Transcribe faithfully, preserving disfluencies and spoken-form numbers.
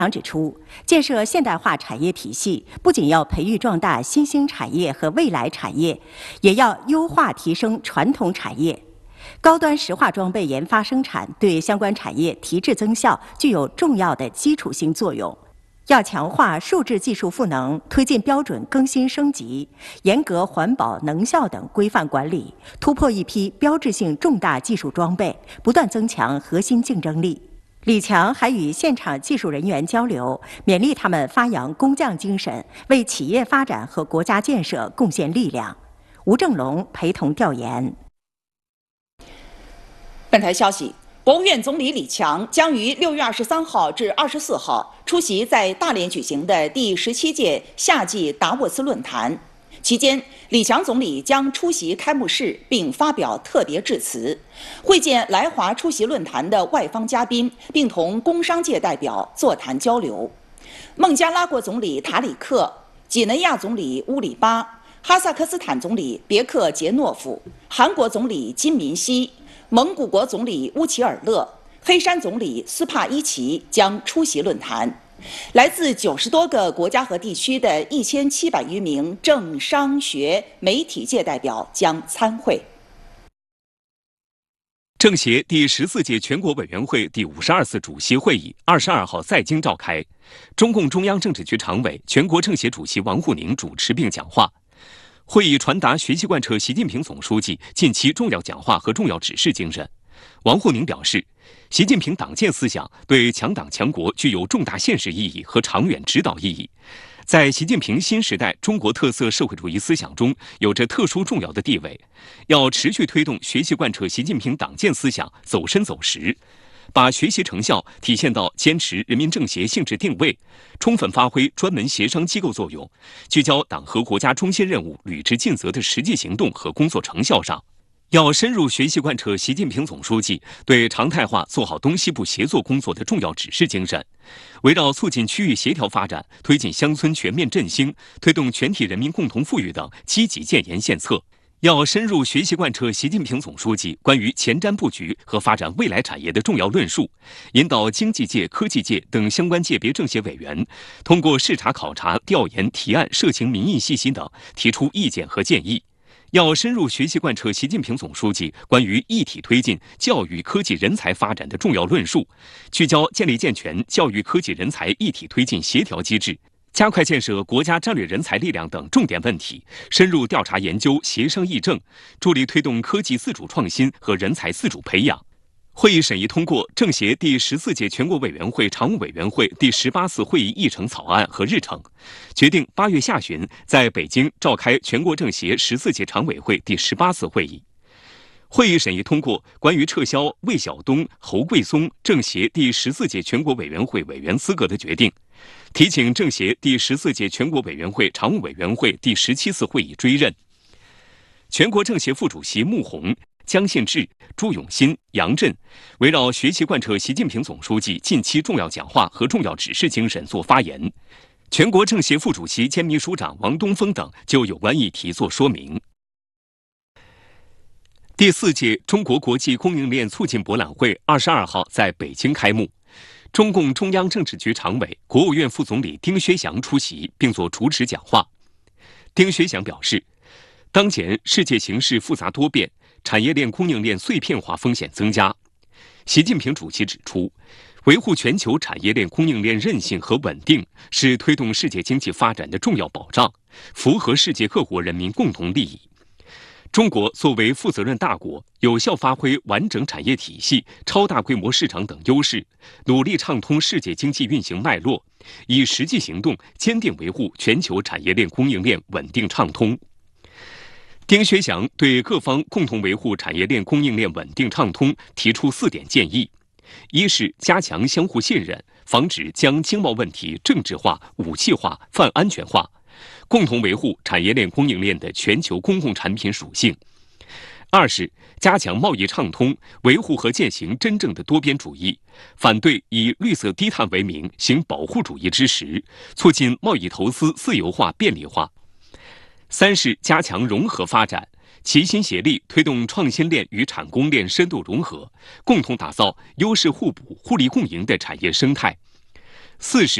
强指出，建设现代化产业体系，不仅要培育壮大新兴产业和未来产业，也要优化提升传统产业。高端石化装备研发生产对相关产业提质增效具有重要的基础性作用。要强化数字技术赋能，推进标准更新升级，严格环保能效等规范管理，突破一批标志性重大技术装备，不断增强核心竞争力。李强还与现场技术人员交流，勉励他们发扬工匠精神，为企业发展和国家建设贡献力量。吴正龙陪同调研。 本台消息，国务院总理李强将于六月二十三号至二十四号出席在大连举行的第十七届夏季达沃斯论坛。期间，李强总理将出席开幕式并发表特别致辞，会见来华出席论坛的外方嘉宾，并同工商界代表座谈交流。孟加拉国总理塔里克、几内亚总理乌里巴、哈萨克斯坦总理别克杰诺夫、韩国总理金民希、蒙古国总理乌齐尔勒、黑山总理斯帕伊奇将出席论坛。来自九十多个国家和地区的一千七百余名政商学媒体界代表将参会。 政协第十四届全国委员会第五十二次主席会议二十二号在京召开，中共中央政治局常委、全国政协主席王沪宁主持并讲话。会议传达学习贯彻习近平总书记近期重要讲话和重要指示精神。王沪宁表示，习近平党建思想对强党强国具有重大现实意义和长远指导意义，在习近平新时代中国特色社会主义思想中有着特殊重要的地位。要持续推动学习贯彻习近平党建思想走深走实，把学习成效体现到坚持人民政协性质定位，充分发挥专门协商机构作用，聚焦党和国家中心任务履职尽责的实际行动和工作成效上。要深入学习贯彻习近平总书记对常态化做好东西部协作工作的重要指示精神，围绕促进区域协调发展、推进乡村全面振兴、推动全体人民共同富裕等积极建言献策。要深入学习贯彻习近平总书记关于前瞻布局和发展未来产业的重要论述，引导经济界、科技界等相关界别政协委员通过视察考察、调研、提案、社情民意信息等提出意见和建议。要深入学习贯彻习近平总书记关于一体推进教育科技人才发展的重要论述，聚焦建立健全教育科技人才一体推进协调机制，加快建设国家战略人才力量等重点问题，深入调查研究、协商议政，助力推动科技自主创新和人才自主培养。会议审议通过政协第十四届全国委员会常务委员会第十八次会议议程草案和日程，决定八月下旬在北京召开全国政协十四届常委会第十八次会议。会议审议通过关于撤销魏晓东、侯贵松政协第十四届全国委员会委员资格的决定，提请政协第十四届全国委员会常务委员会第十七次会议追认。全国政协副主席穆虹、姜信治、朱永新、杨震围绕学习贯彻习近平总书记近期重要讲话和重要指示精神作发言，全国政协副主席兼秘书长王东峰等就有关议题作说明。第四届中国国际供应链促进博览会二十二号在北京开幕，中共中央政治局常委、国务院副总理丁薛祥出席并作主旨讲话。丁薛祥表示，当前世界形势复杂多变，产业链供应链碎片化风险增加。习近平主席指出，维护全球产业链供应链韧性和稳定是推动世界经济发展的重要保障，符合世界各国人民共同利益。中国作为负责任大国，有效发挥完整产业体系、超大规模市场等优势，努力畅通世界经济运行脉络，以实际行动坚定维护全球产业链供应链稳定畅通。丁薛祥对各方共同维护产业链供应链稳定畅通提出四点建议：一是加强相互信任，防止将经贸问题政治化、武器化、泛安全化，共同维护产业链供应链的全球公共产品属性；二是加强贸易畅通，维护和践行真正的多边主义，反对以绿色低碳为名行保护主义之实，促进贸易投资自由化便利化；三是加强融合发展，齐心协力推动创新链与产供链深度融合，共同打造优势互补、互利共赢的产业生态； 四十。